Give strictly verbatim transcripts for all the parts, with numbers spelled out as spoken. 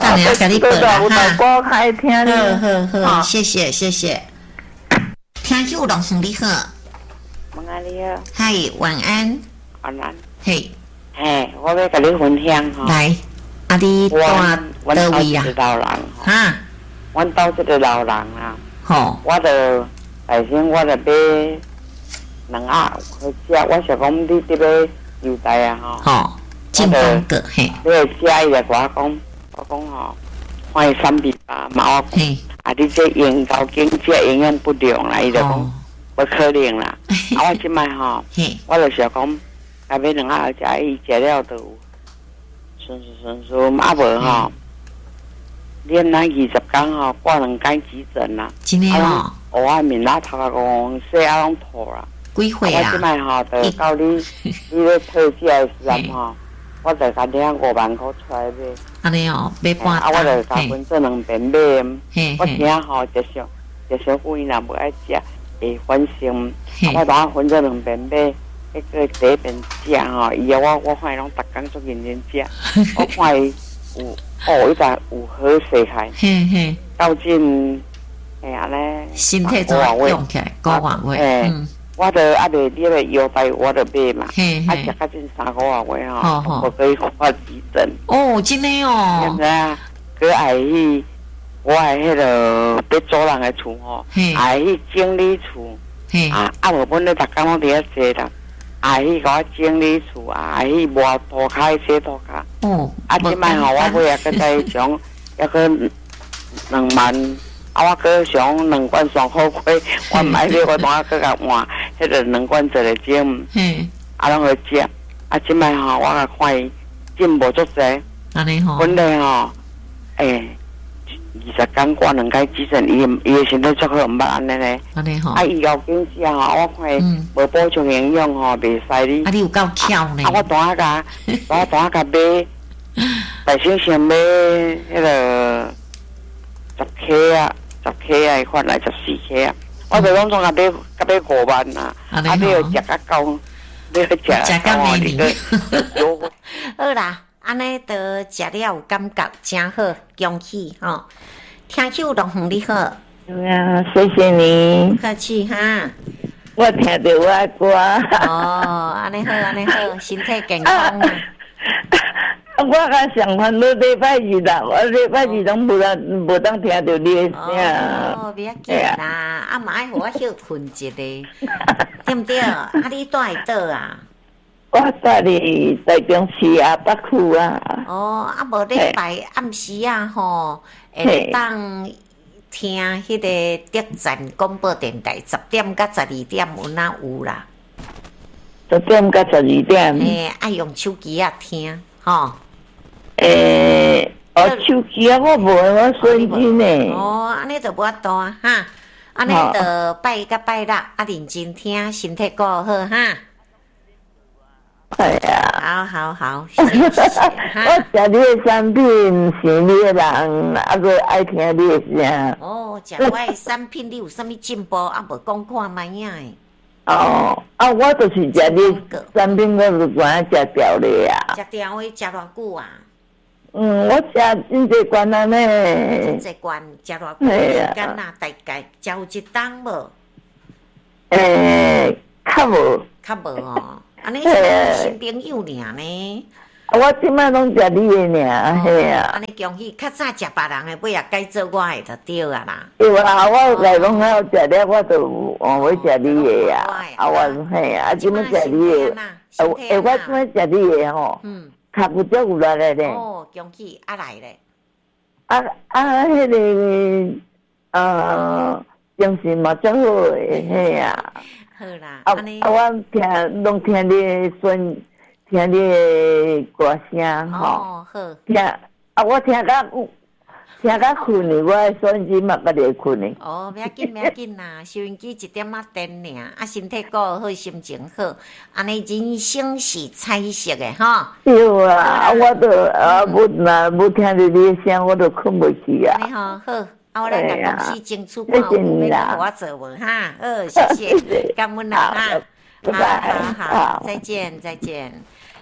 等下给你报啦哈。 我开听你。 好好好，谢谢谢谢。听友龙兄你好， 晚安你好。 嗨，晚安。 晚安。 嘿。 嘿，我要跟你分享哈。 来，啊你住倒位啊？ 老人哈。 阮兜这个老人啊。 吼。 我就内心我就买两盒去食，我想讲你这个邮袋啊吼。 吼。进风格嘿。 你会食伊来我讲，我讲吼，看伊三比八嘛我。嘿。啊！你这营高经济营养不良啦，伊就讲不可能啦。啊！我即摆吼，我就想讲，下尾两下食，伊食了就顺顺顺顺，啊无吼，连咱二十天吼，挂两间急诊啦。 真诶哦。 我啊面拉头啊讲，洗啊拢吐啦。 几岁啊？ 我即摆吼，就到你你咧退休诶时阵吼，我就甲领五万块出来买。 安尼哦，买半啊，我就甲分做两边买。我惊吼，一上一小贵若无爱食，会反心。我把分做两边买，迄个第一边食吼，以后我我看伊拢逐工做认真食。我看伊有哦，伊个有好势开。嘿嘿。到进哎安尼。 身体怎用起来？高华位。嗯。 我着啊袂你个腰带，我着买嘛。啊，食较近三个月吼，我可以挂急诊。 哦，真诶哦。 现在啊，佮爱去，我爱迄个要租人诶厝吼，爱去整理厝。啊啊，无本咧逐工拢伫遐坐啦，爱去甲我整理厝，爱去抹涂骹、洗涂骹。哦。啊，即摆吼，我尾啊佮再上，抑佮两万。啊！我搁想两罐双好亏，我买了我当下搁甲换，迄个两罐一个钟，啊，拢去食。啊，即摆吼，我甲看伊进步足济。安尼吼。本来吼，诶，二十天挂两间急诊，伊伊诶身体足好，毋捌安尼咧。安尼吼。啊，医疗经济吼，我看伊无补充营养吼，袂使哩。啊，你有够巧呢。啊，我当下甲，我当下甲买，大先先买迄个十克啊。十克啊，换来十四克啊！我就拢总甲买，甲买五万啊！啊，你要食甲够，你要食食甲美味。 优惠。 好啦，安尼都食了有感觉，真好，恭喜吼！听友龙凤你好， 对啊，谢谢你， 客气哈。 我听到我的歌。 哦，安尼好，安尼好，身体健康啊。 我较上烦恼礼拜二啦，我礼拜二拢无当无当听到你的声。 哦，不要紧啦，啊嘛爱互我休困一下，对毋对？啊，你住喺倒啊？ 我住伫台中市啊北区啊。 哦，啊无礼拜暗时啊吼，会当听迄个德站广播电台十点到十二点有哪有啦？ 十点到十二点。 诶，爱用手机啊听，吼。 诶，哦，手机啊，我无，我手机呢。 哦，安尼就无法度啊，哈，安尼就拜甲拜六啊，认真听，身体顾好哈。 哎呀， 好好好，谢谢。 我食你的产品，是你的人，啊个爱听你的声。 哦，食我的产品，你有啥物进步？啊，无讲看卖影的。 哦，啊，我就是食你产品，我就管食掉咧啊。 食掉的，食偌久啊？ 嗯，我食真济罐安尼。 真济罐，食偌久时间啊？大概食有一冬无？ 诶，较无。 较无哦，安尼是新朋友尔呢。 我即摆拢食你的尔，嘿啊。 安尼恭喜，较早食别人的，尾也改做我的就对啊啦。 对啊，我来拢还有食了，我就换要食你的啊。啊，我嘿啊，即摆食你的，诶，我即摆食你的吼。嗯。较不足有来咧咧。 哦，恭喜啊来咧。 啊啊，迄个呃，精神嘛足好诶，嘿啊。 好啦， 啊啊，我听拢听你孙。听你的歌声吼， 哦好， 听啊，我听甲听甲困呢，我的收音机嘛甲你困呢。 哦，不要紧，不要紧啦，收音机一点仔电尔，啊，身体顾好，心情好，安尼人生是彩色的哈。 对啊，我都啊，无若无听到你的声，我都困不去啊。 你好，好，啊，我来甲公司争取看有冇要我做无哈。好，谢谢，感恩啦哈。好好好，再见再见。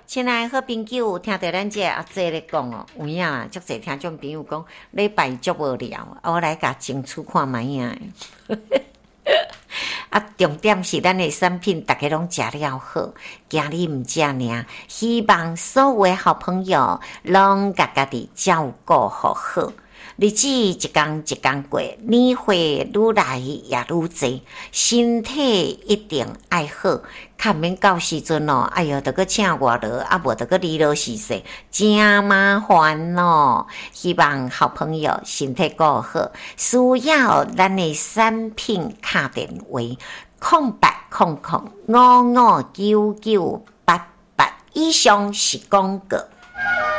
亲爱的好朋友，听到咱这阿姐咧讲哦，有影啊，足侪听众朋友讲礼拜足无聊，啊，我来甲争取看卖影。啊，重点是咱的产品，大家拢食了好，今日毋食尔，希望所有的好朋友拢家家己照顾好好。日子一天一天过，年岁愈来也愈济，身体一定爱好，较免到时阵哦，哎哟，着搁请外劳，啊无着搁离落死死，真麻烦哦。希望好朋友身体顾好，需要咱的产品卡电话空八空空五五九九八八，以上是广告。